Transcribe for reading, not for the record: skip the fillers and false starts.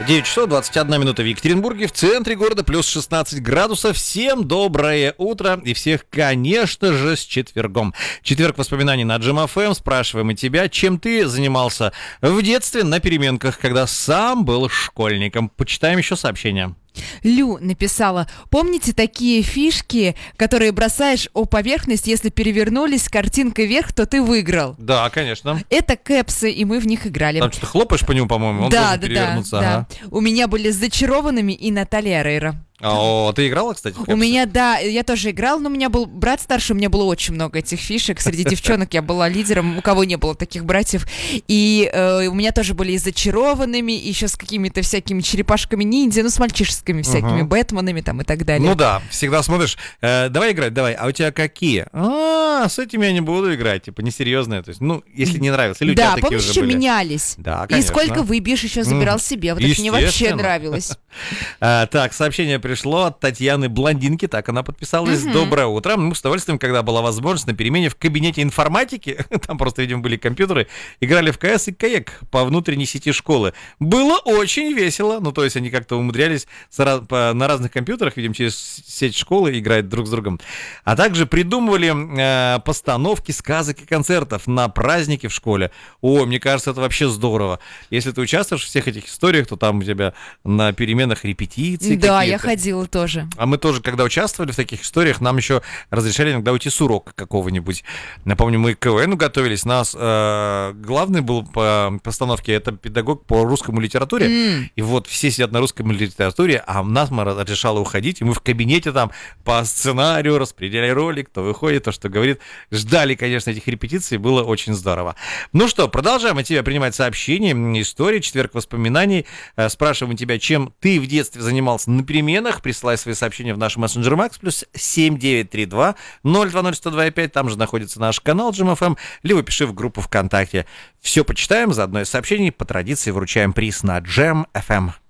9 часов 21 минута в Екатеринбурге, в центре города, плюс 16 градусов. Всем доброе утро и всех, конечно же, с четвергом. Четверг воспоминаний на Джем ФМ. Спрашиваем и тебя, чем ты занимался в детстве на переменках, когда сам был школьником. Почитаем еще сообщения. Лю написала: помните такие фишки, которые бросаешь о поверхность, если перевернулись картинкой вверх, то ты выиграл? Да, конечно. Это кэпсы, и мы в них играли. Там что-то хлопаешь по нему, по-моему, он должен перевернуться. Да. У меня были с зачарованными и Наталья Орейро. О, ты играла, кстати, в кэпсы? У меня, да, я тоже играл, но у меня был брат старший, у меня было очень много этих фишек. Среди девчонок я была лидером, у кого не было таких братьев. И у меня тоже были и зачарованными, и еще с какими-то всякими черепашками-ниндзя, ну, с мальчишескими всякими, Бэтменами там и так далее. Ну да, всегда смотришь, давай играть, давай, а у тебя какие? С этими я не буду играть, типа, несерьезные, то есть, ну, если не нравилось, или у тебя такие уже были. Да, помнишь, еще менялись. Да, конечно. И сколько выбьешь, еще забирал себе, вот это мне вообще нравилось. Так, сообщение пришло от Татьяны Блондинки, так она подписалась. Доброе утро. Мы с удовольствием, когда была возможность, на перемене в кабинете информатики, там просто, видимо, были компьютеры, играли в КС и КАЕК по внутренней сети школы. Было очень весело, ну, то есть они как-то умудрялись на разных компьютерах, видимо, через сеть школы играть друг с другом. А также придумывали постановки сказок и концертов на праздники в школе. Ой, мне кажется, это вообще здорово. Если ты участвуешь в всех этих историях, то там у тебя на переменах репетиции да, какие-то. Я ходила тоже. А мы тоже, когда участвовали в таких историях, нам еще разрешали иногда уйти с урока какого-нибудь. Напомню, мы к КВНу готовились, нас главный был по постановке, это педагог по русскому литературе, и вот все сидят на русском литературе, а нас разрешало уходить, и мы в кабинете там по сценарию распределяли роли, кто выходит, то, что говорит. Ждали, конечно, этих репетиций, было очень здорово. Ну что, продолжаем от тебя принимать сообщения, истории, четверг воспоминаний. Спрашиваем тебя, чем ты в детстве занимался на переменах. Присылай свои сообщения в наш мессенджер Макс, плюс 7932 020 102.5. Там же находится наш канал Джем ФМ, либо пиши в группу ВКонтакте. Все почитаем, за одно из сообщений по традиции вручаем приз на Джем ФМ.